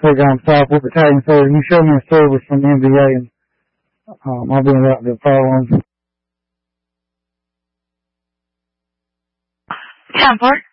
take on Southwood Battalion. So you show me a service from the NBA, and I'll be out there following. 10-4.